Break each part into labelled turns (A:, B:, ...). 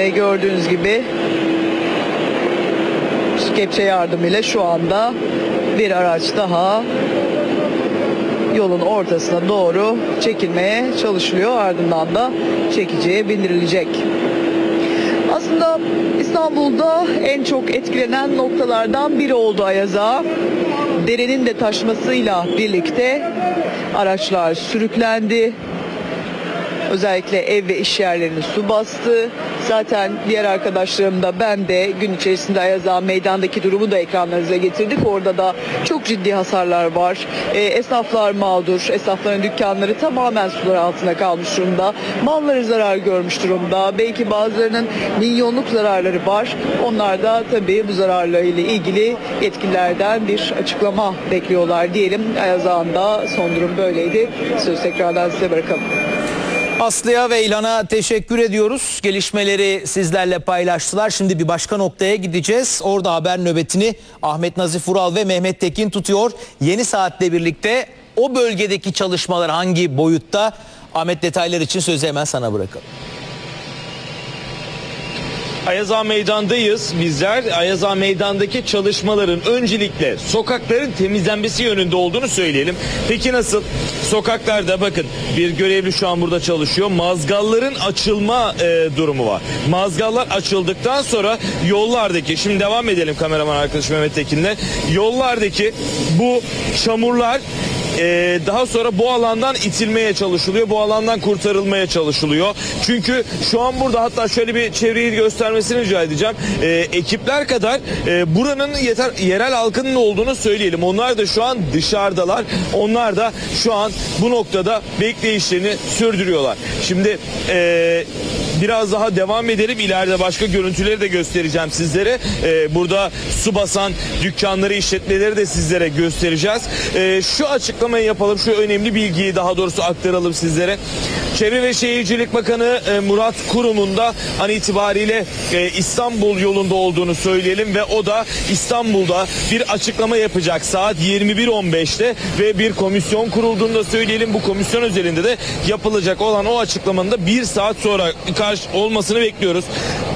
A: Ve gördüğünüz gibi kepçe yardımıyla şu anda bir araç daha yolun ortasına doğru çekilmeye çalışılıyor. Ardından da çekiciye bindirilecek. Aslında İstanbul'da en çok etkilenen noktalardan biri oldu Ayaz Ağa. Derenin de taşmasıyla birlikte araçlar sürüklendi. Özellikle ev ve iş yerlerini su bastı. Zaten diğer arkadaşlarım da ben de gün içerisinde Ayaz Ağa meydandaki durumu da ekranlarınıza getirdik. Orada da çok ciddi hasarlar var. Esnaflar mağdur. Esnafların dükkanları tamamen sular altında kalmış durumda. Malları zarar görmüş durumda. Belki bazılarının milyonluk zararları var. Onlar da tabii bu zararlarıyla ilgili yetkililerden bir açıklama bekliyorlar diyelim. Ayaz Ağa'nda son durum böyleydi. Söz tekrardan size bırakalım.
B: Aslı'ya ve İlhan'a teşekkür ediyoruz. Gelişmeleri sizlerle paylaştılar. Şimdi bir başka noktaya gideceğiz. Orada haber nöbetini Ahmet Nazif Ural ve Mehmet Tekin tutuyor. Yeni Saat'le birlikte o bölgedeki çalışmalar hangi boyutta? Ahmet, detaylar için sözü hemen sana bırakalım.
C: Ayaz Ağa Meydan'dayız bizler. Ayaz Ağa Meydan'daki çalışmaların öncelikle sokakların temizlenmesi yönünde olduğunu söyleyelim. Peki nasıl? Sokaklarda bakın bir görevli şu an burada çalışıyor. Mazgalların açılma durumu var. Mazgallar açıldıktan sonra yollardaki, şimdi devam edelim kameraman arkadaşım Mehmet Tekin'le. Yollardaki bu çamurlar daha sonra bu alandan itilmeye çalışılıyor. Bu alandan kurtarılmaya çalışılıyor. Çünkü şu an burada, hatta şöyle bir çevreyi göstermesini rica edeceğim. Ekipler kadar buranın yerel halkının olduğunu söyleyelim. Onlar da şu an dışarıdalar. Onlar da şu an bu noktada bekleyişlerini sürdürüyorlar. Şimdi biraz daha devam edelim. İleride başka görüntüleri de göstereceğim sizlere. Burada su basan dükkanları, işletmeleri de sizlere göstereceğiz. Şu açıklamayı yapalım. Şu önemli bilgiyi daha doğrusu aktaralım sizlere. Çevre ve Şehircilik Bakanı Murat Kurum'un da an itibariyle İstanbul yolunda olduğunu söyleyelim ve o da İstanbul'da bir açıklama yapacak saat 21.15'te ve bir komisyon kurulduğunu da söyleyelim. Bu komisyon özelinde de yapılacak olan o açıklamanın da bir saat sonra olmasını bekliyoruz.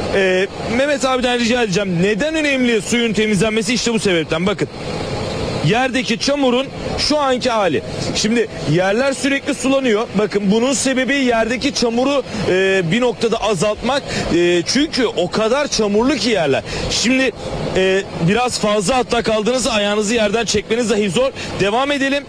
C: Mehmet abiden rica edeceğim. Neden önemli suyun temizlenmesi? İşte bu sebepten. Bakın. Yerdeki çamurun şu anki hali. Şimdi yerler sürekli sulanıyor. Bakın bunun sebebi yerdeki çamuru bir noktada azaltmak. Çünkü o kadar çamurlu ki yerler. Şimdi biraz fazla hatta kaldığınızda ayağınızı yerden çekmeniz dahi zor. Devam edelim.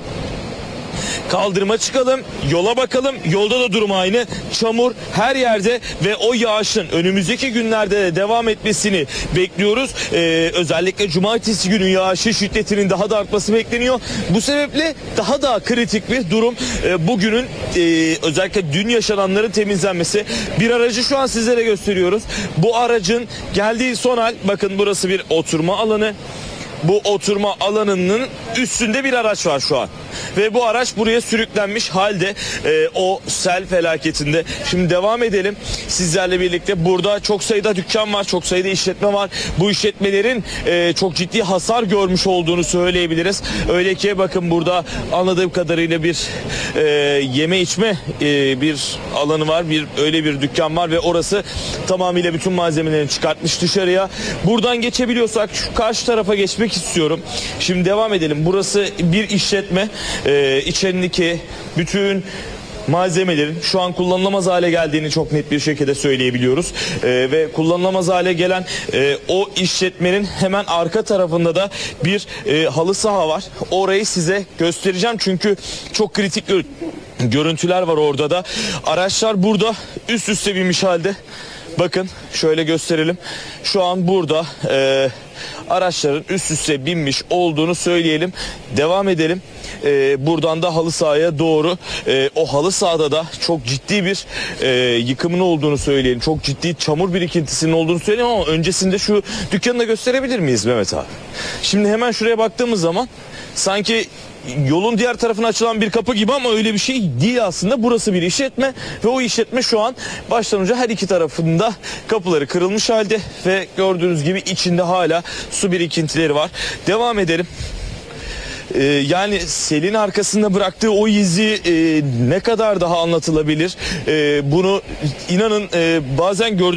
C: Kaldırıma çıkalım, yola bakalım. Yolda da durum aynı. Çamur her yerde ve o yağışın önümüzdeki günlerde de devam etmesini bekliyoruz. Özellikle cumartesi günü yağışı şiddetinin daha da artması bekleniyor. Bu sebeple daha da kritik bir durum. Bugünün özellikle dün yaşananların temizlenmesi. Bir aracı şu an sizlere gösteriyoruz. Bu aracın geldiği son hal, bakın burası bir oturma alanı. Bu oturma alanının üstünde bir araç var şu an. Ve bu araç buraya sürüklenmiş halde o sel felaketinde. Şimdi devam edelim sizlerle birlikte. Burada çok sayıda dükkan var, çok sayıda işletme var. Bu işletmelerin çok ciddi hasar görmüş olduğunu söyleyebiliriz. Öyle ki bakın burada anladığım kadarıyla bir yeme içme bir alanı var. Öyle bir dükkan var ve orası tamamıyla bütün malzemelerini çıkartmış dışarıya. Buradan geçebiliyorsak şu karşı tarafa geçmek istiyorum. Şimdi devam edelim. Burası bir işletme. İçerindeki bütün malzemelerin şu an kullanılamaz hale geldiğini çok net bir şekilde söyleyebiliyoruz. Ve kullanılamaz hale gelen o işletmenin hemen arka tarafında da bir halı saha var. Orayı size göstereceğim çünkü çok kritik görüntüler var orada da. Araçlar burada üst üste binmiş halde. Bakın şöyle gösterelim. Şu an burada araçların üst üste binmiş olduğunu söyleyelim. Devam edelim. Buradan da halı sahaya doğru. O halı sahada da çok ciddi bir yıkımın olduğunu söyleyelim. Çok ciddi çamur birikintisinin olduğunu söyleyelim ama öncesinde şu dükkanı da gösterebilir miyiz Mehmet abi? Şimdi hemen şuraya baktığımız zaman sanki yolun diğer tarafına açılan bir kapı gibi ama öyle bir şey değil aslında. Burası bir işletme ve o işletme şu an baştan uca her iki tarafında kapıları kırılmış halde ve gördüğünüz gibi içinde hala su birikintileri var. Devam edelim. Yani selin arkasında bıraktığı o izi ne kadar daha anlatılabilir? Bunu inanın bazen gördüğünüz